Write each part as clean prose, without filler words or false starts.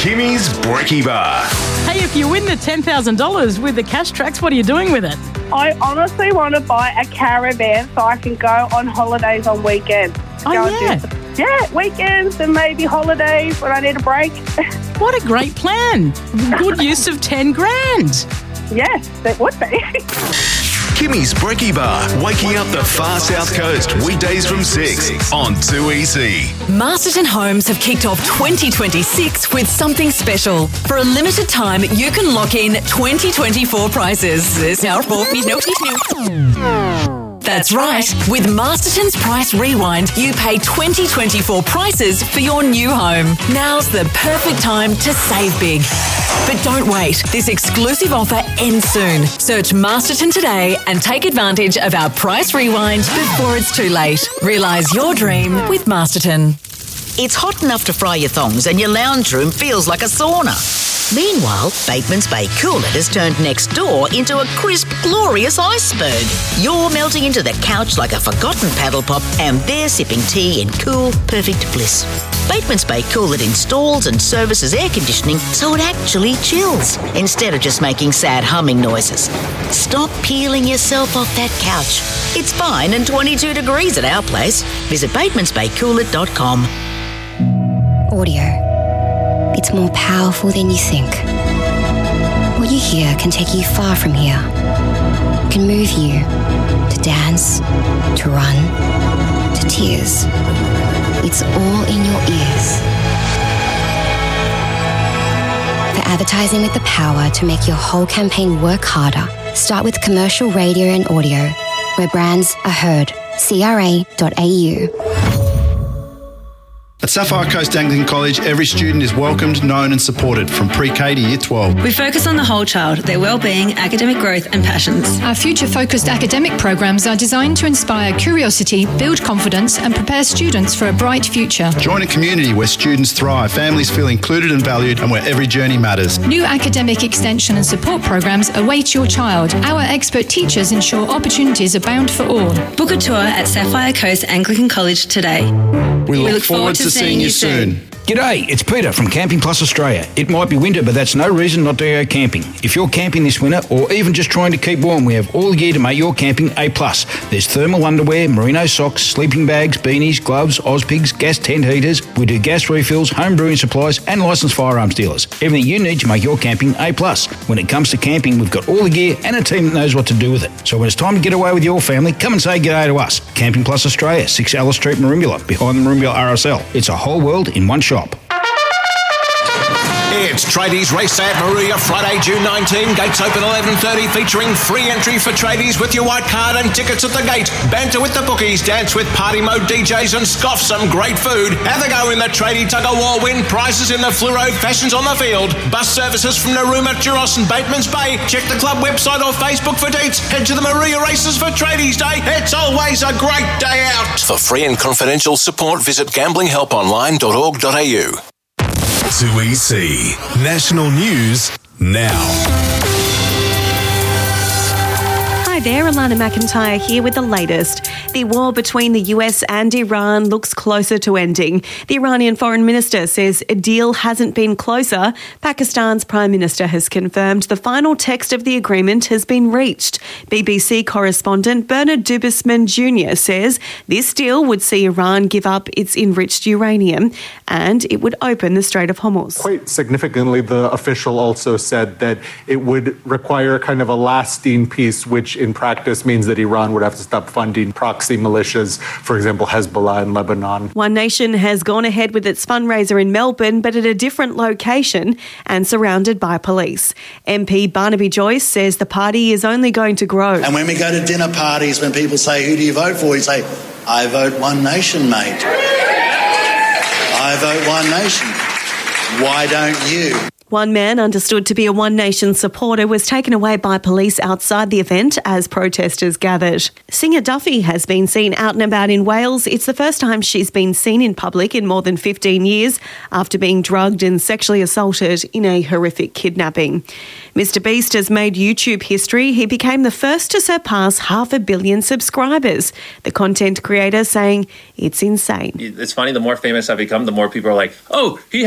Kimmy's Brekkie Bar. Hey, if you win the $10,000 with the cash tracks, what are you doing with it? I honestly want to buy a caravan so I can go on holidays on weekends. Weekends and maybe holidays when I need a break. What a great plan. Good use of 10 grand. Yes, it would be. Kimmy's Brekkie Bar, waking up the far south coast, weekdays from 6 on 2EC. Masterton Homes have kicked off 2026 with something special. For a limited time, you can lock in 2024 prices. That's right. With Masterton's Price Rewind, you pay 2024 prices for your new home. Now's the perfect time to save big. But don't wait. This exclusive offer ends soon. Search Masterton today and take advantage of our Price Rewind before it's too late. Realise your dream with Masterton. It's hot enough to fry your thongs and your lounge room feels like a sauna. Meanwhile, Bateman's Bay Coolit has turned next door into a crisp, glorious iceberg. You're melting into the couch like a forgotten paddle pop and they're sipping tea in cool, perfect bliss. Bateman's Bay Coolit installs and services air conditioning so it actually chills instead of just making sad humming noises. Stop peeling yourself off that couch. It's fine and 22 degrees at our place. Visit batemansbaycoolit.com. Audio. It's more powerful than you think. What you hear can take you far from here. It can move you to dance, to run, to tears. It's all in your ears. For advertising with the power to make your whole campaign work harder, start with commercial radio and audio, where brands are heard. CRA.au. At Sapphire Coast Anglican College, every student is welcomed, known and supported from pre-K to Year 12. We focus on the whole child, their well-being, academic growth and passions. Our future-focused academic programs are designed to inspire curiosity, build confidence and prepare students for a bright future. Join a community where students thrive, families feel included and valued and where every journey matters. New academic extension and support programs await your child. Our expert teachers ensure opportunities abound for all. Book a tour at Sapphire Coast Anglican College today. We look forward to seeing you soon. G'day, it's Peter from Camping Plus Australia. It might be winter, but that's no reason not to go camping. If you're camping this winter or even just trying to keep warm, we have all the gear to make your camping A+. There's thermal underwear, merino socks, sleeping bags, beanies, gloves, Ozpigs, gas tent heaters. We do gas refills, home brewing supplies and licensed firearms dealers. Everything you need to make your camping A+. When it comes to camping, we've got all the gear and a team that knows what to do with it. So when it's time to get away with your family, come and say g'day to us. Camping Plus Australia, 6 Alice Street, Merimbula, behind the Merimbula RSL. It's a whole world in one shop. It's Tradies Race at Maruya, Friday, June 19. Gates open 11:30, featuring free entry for tradies with your white card and tickets at the gate. Banter with the bookies, dance with party mode DJs and scoff some great food. Have a go in the tradie tug-of-war, win prizes in the fluoro fashions on the field. Bus services from Narooma, Juros and Bateman's Bay. Check the club website or Facebook for dates. Head to the Maruya Races for Tradies Day. It's always a great day out. For free and confidential support, visit gamblinghelponline.org.au. 2EC National News now. Hi there, Alana McIntyre here with the latest. The war between the US and Iran looks closer to ending. The Iranian foreign minister says a deal hasn't been closer. Pakistan's prime minister has confirmed the final text of the agreement has been reached. BBC correspondent Bernard Dubisman Jr. says this deal would see Iran give up its enriched uranium and it would open the Strait of Hormuz. Quite significantly, the official also said that it would require kind of a lasting peace, which in practice means that Iran would have to stop funding proxy militias, for example, Hezbollah in Lebanon. One Nation has gone ahead with its fundraiser in Melbourne, but at a different location and surrounded by police. MP Barnaby Joyce says the party is only going to grow. And when we go to dinner parties, when people say, who do you vote for? You say, I vote One Nation, mate. I vote One Nation. Why don't you? One man understood to be a One Nation supporter was taken away by police outside the event as protesters gathered. Singer Duffy has been seen out and about in Wales. It's the first time she's been seen in public in more than 15 years after being drugged and sexually assaulted in a horrific kidnapping. Mr Beast has made YouTube history. He became the first to surpass 500 million subscribers. The content creator saying it's insane. It's funny, the more famous I become, the more people are like, oh, he had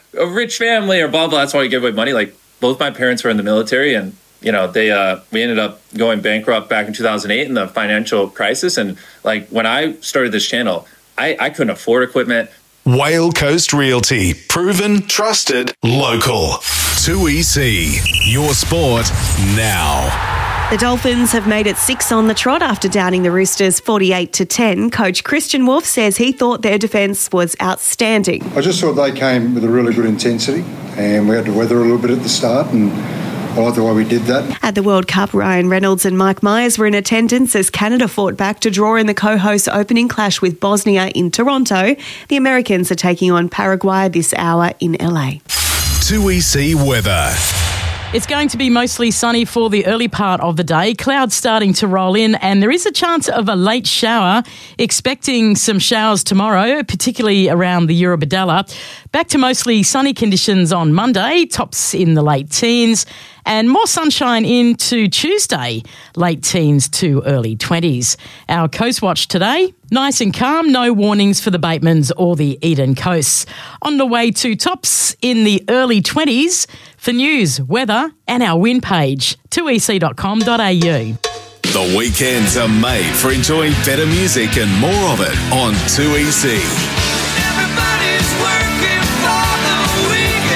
a rich family or blah, blah, that's why you give away money. Like, both my parents were in the military, and, you know, we ended up going bankrupt back in 2008 in the financial crisis. And, like, when I started this channel, I couldn't afford equipment. Whale Coast Realty. Proven, trusted, local. 2EC. Your sport now. The Dolphins have made it 6 on the trot after downing the Roosters 48-10. Coach Christian Wolf says he thought their defence was outstanding. I just thought they came with a really good intensity, and we had to weather a little bit at the start, and I like the way we did that. At the World Cup, Ryan Reynolds and Mike Myers were in attendance as Canada fought back to draw in the co-host opening clash with Bosnia in Toronto. The Americans are taking on Paraguay this hour in LA. 2EC weather. It's going to be mostly sunny for the early part of the day. Clouds starting to roll in, and there is a chance of a late shower. Expecting some showers tomorrow, particularly around the Eurobodalla. Back to mostly sunny conditions on Monday, tops in the late teens, and more sunshine into Tuesday, late teens to early 20s. Our Coast Watch today, nice and calm, no warnings for the Batemans or the Eden Coasts. On the way to tops in the early 20s. For news, weather and our wind page, 2ec.com.au. The weekends are made for enjoying better music and more of it on 2EC. Everybody's working for the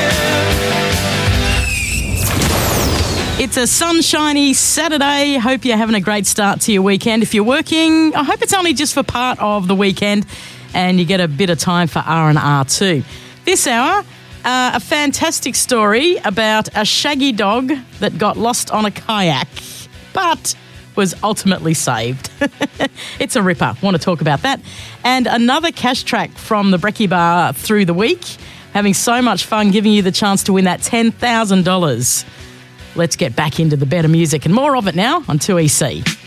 weekend. It's a sunshiny Saturday. Hope you're having a great start to your weekend. If you're working, I hope it's only just for part of the weekend and you get a bit of time for R&R too. This hour, a fantastic story about a shaggy dog that got lost on a kayak, but was ultimately saved. It's a ripper. Want to talk about that. And another cash track from the Brekkie Bar through the week. Having so much fun giving you the chance to win that $10,000. Let's get back into the better music and more of it now on 2EC.